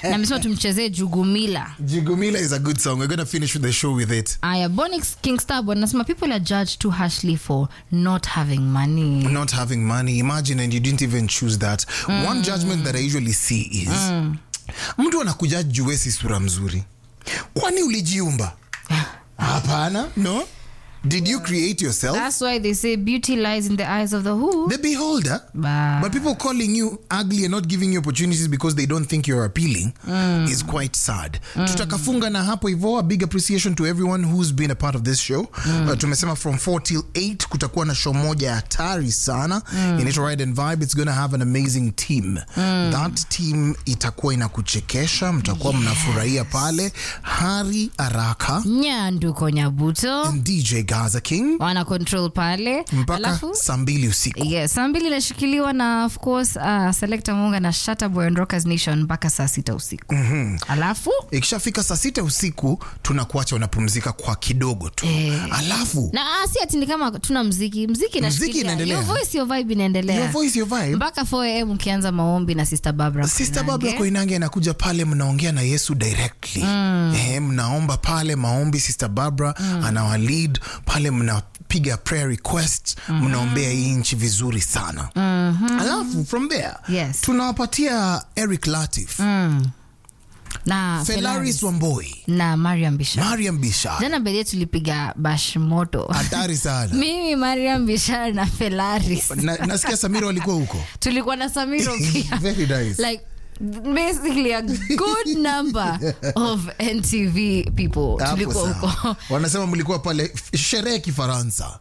Na amesema tumchezee Jugumila. Jugumila is a good song. We're going to finish the show with it. Aya, Bonix King Starboy anasema people are judged too harshly for not having money. Not having money. Imagine, and you didn't even choose that. One judgment that I usually see is mtu anakuja juu si sura mzuri. Kwani ulijiumba? Hapana, no. Did you create yourself? That's why they say beauty lies in the eyes of the who? The beholder. But people calling you ugly and not giving you opportunities because they don't think you're appealing is quite sad. Tutakafunga na hapo hivyo. A big appreciation to everyone who's been a part of this show. Tumesema from 4 till 8 kutakuwa na show moja hatari sana. Inaitwa Ride and Vibe. It's going to have an amazing team. That team itakuwa inakuchekesha. Mtakuwa mnafurahia pale. Hari Araka. Nyanduko Nyabuto. And DJ Gaza King. Wana control pale. Mpaka saa 2 usiku. Yes, saa 2 inashikiliwa na of course Selector Munga na Shatta Boy and Rockers Nation mpaka saa 6 usiku. Alafu ikishafika saa 6 usiku tunakuacha unapumzika kwa kidogo tu. Alafu na si ati ni kama tuna muziki inaendelea. Your voice your vibe inaendelea. Your voice your vibe. Mpaka 4 am ukianza maombi na Sister Barbara. Sister Barbara Koinange anakuja pale, mnaongea na Yesu directly. Mnaomba pale maombi, Sister Barbara anawa lead pale, mnapiga prayer request, mnaombea hii nchi vizuri sana. Alafu from there tunawapatia Eric Latif na Felaris Wamboi na Mariam Bishara. Jana bede tulipiga bash moto. Hatari sana. Mimi Mariam Bishara na Felaris. Nasikia Samiro walikuwa huko. Tulikuwa na Samiro pia. Very nice. Like basically a good number of NTV people. Tulikuwa huko. Wanasema mlikuwa pale sherehe Kifaransa.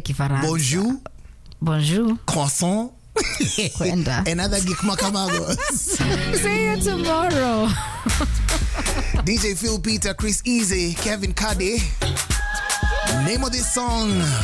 Bonjour. Croissant. Kwenda. Another geek Makamago. See you tomorrow. DJ Phil Peter, Chris Easy, Kevin Kade. Name of this song.